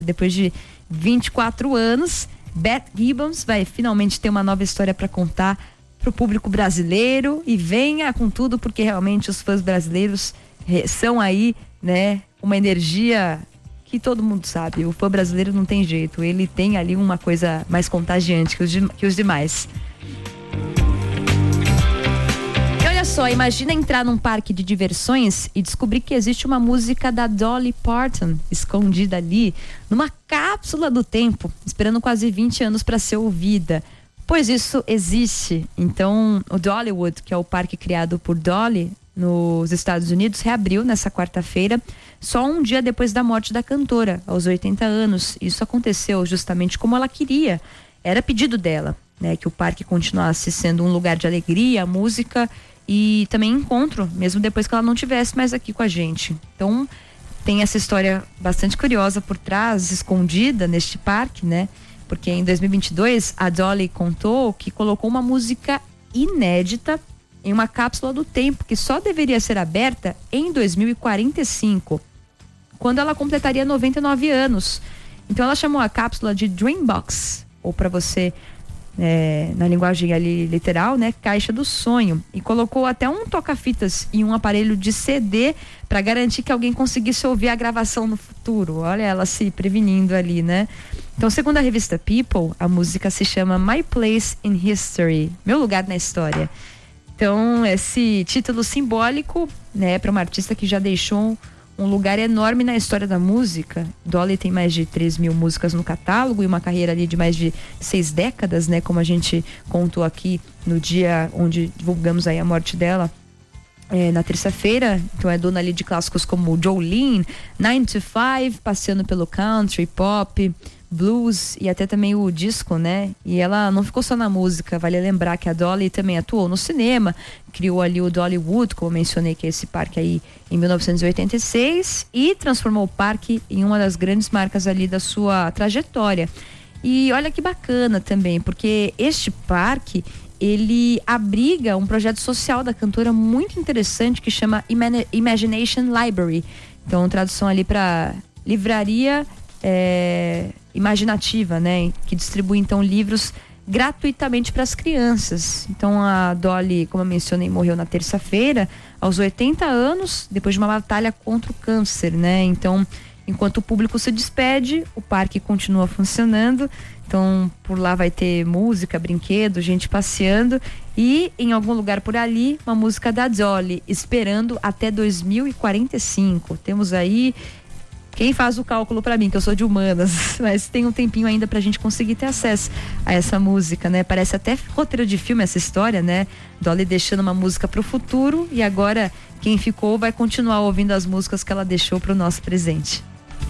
Depois de 24 anos, Beth Gibbons vai finalmente ter uma nova história para contar pro público brasileiro, e venha com tudo, porque realmente os fãs brasileiros são aí, né, uma energia que todo mundo sabe. O fã brasileiro não tem jeito, ele tem ali uma coisa mais contagiante que os demais. E olha só, imagina entrar num parque de diversões e descobrir que existe uma música da Dolly Parton escondida ali numa cápsula do tempo, esperando quase 20 anos para ser ouvida. Pois isso existe. Então, o Dollywood, que é o parque criado por Dolly nos Estados Unidos, reabriu nessa quarta-feira, só um dia depois da morte da cantora, aos 80 anos. Isso aconteceu justamente como ela queria. Era pedido dela, né, que o parque continuasse sendo um lugar de alegria, música e também encontro, mesmo depois que ela não estivesse mais aqui com a gente. Então, tem essa história bastante curiosa por trás, escondida neste parque, né? Porque em 2022 a Dolly contou que colocou uma música inédita em uma cápsula do tempo que só deveria ser aberta em 2045, quando ela completaria 99 anos. Então ela chamou a cápsula de Dreambox, ou para você, na linguagem ali literal, né, caixa do sonho, e colocou até um toca-fitas e um aparelho de CD para garantir que alguém conseguisse ouvir a gravação no futuro. Olha ela se prevenindo ali, né? Então, segundo a revista People, a música se chama My Place in History, Meu Lugar na História. Então, esse título simbólico, né, para uma artista que já deixou um lugar enorme na história da música. Dolly tem mais de 3 mil músicas no catálogo e uma carreira ali de mais de 6 décadas, né, como a gente contou aqui no dia onde divulgamos aí a morte dela, na terça-feira. Então é dona ali de clássicos como Jolene, 9 to 5, passeando pelo country, pop, blues e até também o disco, né? E ela não ficou só na música, vale lembrar que a Dolly também atuou no cinema, criou ali o Dollywood, como eu mencionei, que é esse parque aí, em 1986, e transformou o parque em uma das grandes marcas ali da sua trajetória. E olha que bacana também, porque este parque, ele abriga um projeto social da cantora muito interessante que chama Imagination Library. Então, tradução ali para livraria imaginativa, né? Que distribui então livros gratuitamente para as crianças. Então a Dolly, como eu mencionei, morreu na terça-feira, aos 80 anos, depois de uma batalha contra o câncer, né? Então, enquanto o público se despede, o parque continua funcionando. Então, por lá vai ter música, brinquedo, gente passeando e em algum lugar por ali, uma música da Dolly, esperando até 2045. Temos aí, quem faz o cálculo para mim, que eu sou de humanas, mas tem um tempinho ainda pra gente conseguir ter acesso a essa música, né? Parece até roteiro de filme essa história, né? Dolly deixando uma música pro futuro e agora quem ficou vai continuar ouvindo as músicas que ela deixou pro nosso presente.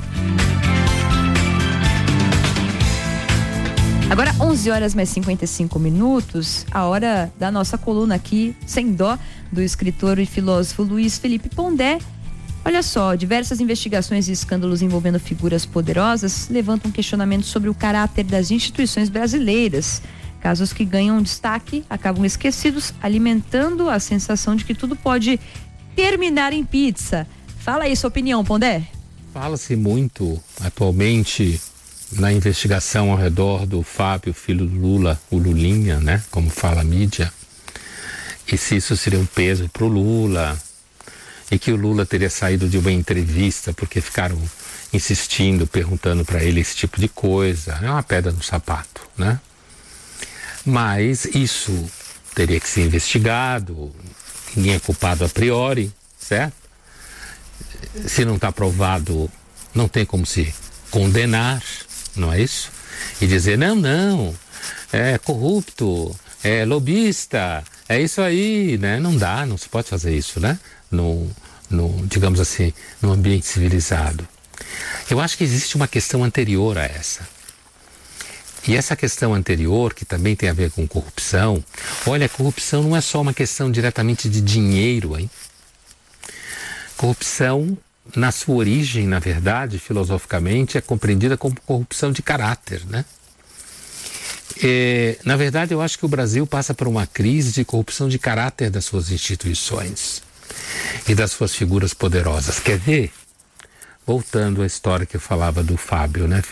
Agora 11 horas mais 55 minutos, a hora da nossa coluna aqui, Sem Dó, do escritor e filósofo Luiz Felipe Pondé. Olha só, diversas investigações e escândalos envolvendo figuras poderosas levantam questionamentos sobre o caráter das instituições brasileiras. Casos que ganham destaque acabam esquecidos, alimentando a sensação de que tudo pode terminar em pizza. Fala aí sua opinião, Pondé. Fala-se muito atualmente na investigação ao redor do Fábio, filho do Lula, o Lulinha, né? Como fala a mídia. E se isso seria um peso pro Lula, e que o Lula teria saído de uma entrevista porque ficaram insistindo, perguntando para ele esse tipo de coisa. É uma pedra no sapato, né? Mas isso teria que ser investigado, ninguém é culpado a priori, certo? Se não está provado, não tem como se condenar, não é isso? E dizer, não, é corrupto, é lobista, é isso aí, né? Não dá, não se pode fazer isso, né? Digamos assim, no ambiente civilizado. Eu acho que existe uma questão anterior a essa. E essa questão anterior, que também tem a ver com corrupção, olha, corrupção não é só uma questão diretamente de dinheiro, hein? Corrupção, na sua origem, na verdade, filosoficamente, é compreendida como corrupção de caráter, né? Na verdade, eu acho que o Brasil passa por uma crise de corrupção de caráter das suas instituições e das suas figuras poderosas. Quer ver? voltando à história que eu falava do Fábio, né?